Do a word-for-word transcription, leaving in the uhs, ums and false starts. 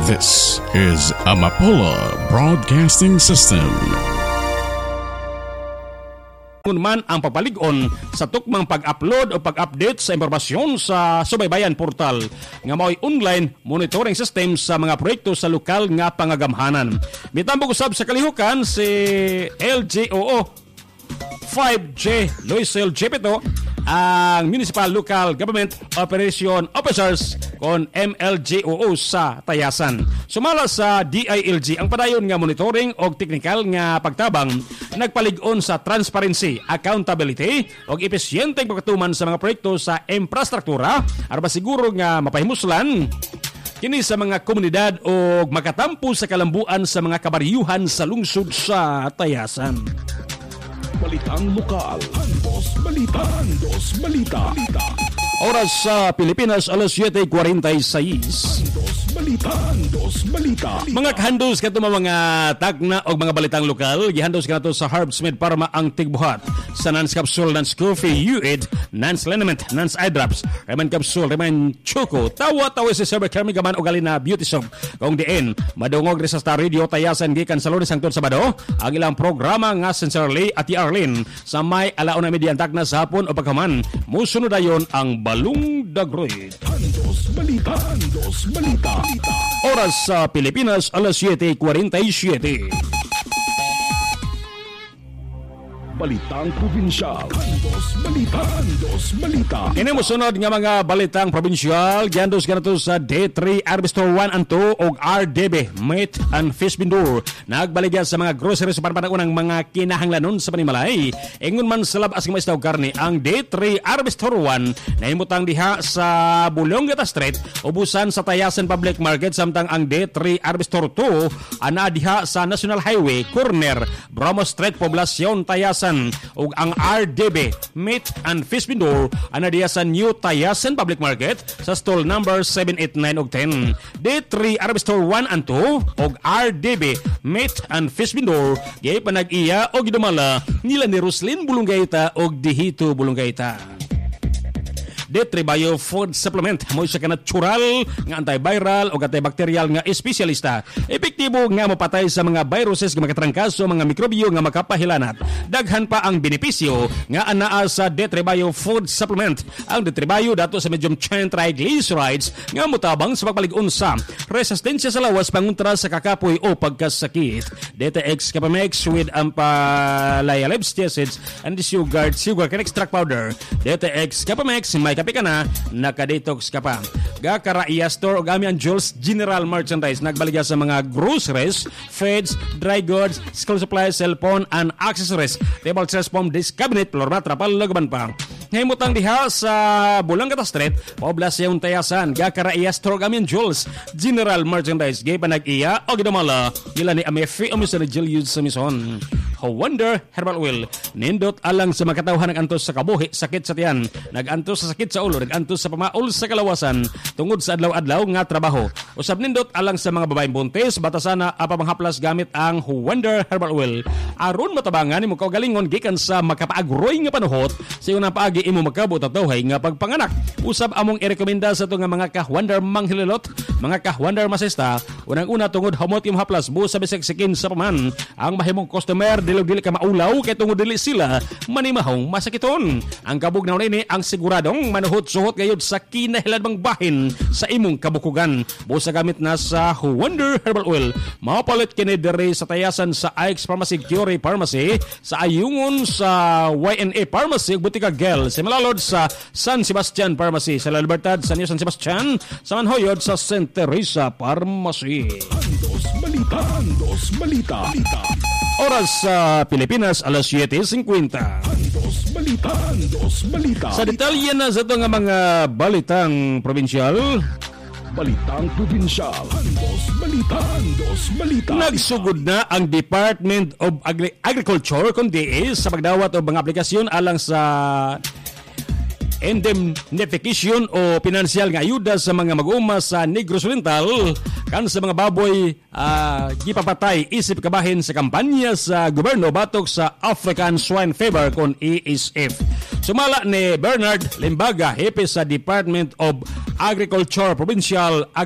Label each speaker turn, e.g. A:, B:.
A: This is Amapola Broadcasting System.
B: Kung man ang papalig-on sa tukmang pag-upload o pag-update sa impormasyon sa Subaybayan Portal nga mao'y online monitoring system sa mga proyekto sa lokal nga pangagamhanan. Mitambog usab sa kalihukan si L G O O five J Loisel Jepito, ang Municipal Local Government Operation Officers kon M L G O O sa Tayasan. Sumala sa D I L G ang padayon nga monitoring og technical nga pagtabang nagpalig-on sa transparency, accountability og epesyenteng pagkatuman sa mga proyekto sa infrastruktura aron masiguro nga mapahimuslan kini sa mga komunidad og makatampo sa kalambuan sa mga kabaryuhan sa lungsod sa Tayasan.
C: Balitang lokal, Andos Balita, Andos Balita.
B: Oras sa Pilipinas, alas siete cuarenta y seis.
C: Andos Balita, Andos Balita.
B: Mga kahandos ka mga tagna o mga balitang lokal, gihandos ka na to sa Herbs Med Parma ang tigbuhat. Sa Nans Capsule, Nans Coffee, U I D, Nans Liniment, Nans Eye Drops, Reman Capsule, Reman Choco, tawa-tawa si Sir Kermi Gaman o Galina Beauty Soap. Kung diin, madungog rin sa Star Radio, Tayasan, gikan sa Lunes hangtod Sabado, ang ilang programa nga Sincerely at Arlene sa may alauna media tagna sa hapon o pagkaman. Musunod ayon ang Balung Dagroid.
C: Andos Balita, Andos Balita.
B: Oras sa Pilipinas, alas siete cuarenta y siete.
C: Balitang Probinsyal, Andos Balita, Andos Balita.
B: Ini musunod nga mga balitang probinsyal, gihandos ka na to sa D three Arbistor one and two og R D B, Meat and Fish Vendor. Nagbaligya sa mga groceries para panahon ng mga kinahanglanon sa panimalay. Ingon man sa labas ng maestaw karne, ang D three Arbistor one na himutang diha sa Bulongata Street, ubusan sa Tayasan Public Market, samtang ang D three Arbistor two ana diha sa National Highway, corner Bromo Street, Poblacion, Tayasan. Ug ang R D B, Meat and Fish Vendor, ana diya sa New Tayasan Public Market sa stall number seven, eight, nine ug ten. D three Arbistor one and two ug R D B, Meat and Fish Vendor, gay panag-iya og gidumala nila ni Roslyn Bulungaita og Dihito Bulungaita. D three Bio Food Supplement mo siya ka natural nga antiviral o antibacterial nga espesyalista. Epektibo nga mapatay sa mga viruses nga makatrangkaso, mga mikrobyo nga makapahilanat. Daghan pa ang benepisyo nga anaa sa D three Bio Food Supplement. Ang D three Bio dato sa medium chain triglycerides nga mutabang sa pagpalig-on sa resistensya sa lawas, pangontra sa kakapoy o pagkasakit. D T X Capamex with ampalaya-libs acids and sugar sugar cane extract powder. D T X Capamex may kape ka na, nakadetox ka pa. Gakaraiya Store o Gami ang Jules General Merchandise nagbaligya sa mga groceries, feeds, dry goods, school supplies, cellphone, and accessories. Table chairs, foam, disc cabinet, floor mat, rapal, lagaban pa. Himutang diha sa Bulongata Street, Poblacion, Tayasan. Gakaraiya Store o Gami ang Jules General Merchandise. Gay pa nag-iya o gidamala nila ni Amefi o Mister Julius Samison. Wonder Herbal Oil, nindot alang sa makatawhan nag-antos sa kabuhi, sakit sa tiyan, nag-antos sa sakit sa ulo, nag-antos sa pamaol sa kalawasan tungod sa adlaw-adlaw nga trabaho. Usab nindot alang sa mga babaeng buntis, batasana apamanghaplas gamit ang Wonder Herbal Oil. Aron matabangan imo kaugalingon gikan sa makapaagroy nga panuhot sa unang paagi imo magkabot at tawhay nga pagpanganak. Usab among irekomenda sa ito nga mga ka-Wonder manghililot, mga ka-Wonder masista, unang-una tungod hamot imo haplas buo sa bisik-sikin sa paman. Ang mahimong customer dili ka maulaw kay tungod dili sila manimahong masakiton. Ang kabugnaw ini ang siguradong manuhot-suhot gayud sa kinahilabang bahin sa imong kabukugan. Busa gamit na sa Wonder Herbal Oil. Mapalit kini diri sa Tayasan sa I X Pharmacy, Curie Pharmacy, sa Ayungon sa Y N A Pharmacy, Butika Gel, sa Malalod sa San Sebastian Pharmacy, sa La Libertad sa New San Sebastian, sa Manhoyod sa Saint Teresa Pharmacy.
C: Andos Balita, Andos Balita.
B: Oras sa Pilipinas, alas siete cincuenta.
C: Andos Balita, Andos Balita.
B: Sa detalye na sa ito nga mga balitang probinsyal,
C: Balitang Probinsyal, Andos Balita, Andos Balita.
B: nagsugod na ang Department of Agri- Agriculture kundi sa pagdawat o mga aplikasyon alang sa indemnification o pinansyal nga ayuda sa mga mag-uuma sa Negros Oriental kan sa mga baboy uh, gipapatay isip kabahin sa kampanya sa gobyerno batok sa African Swine Fever kon A S F. Sumala ni Bernard Limbaga, hepe sa Department of Agriculture Provincial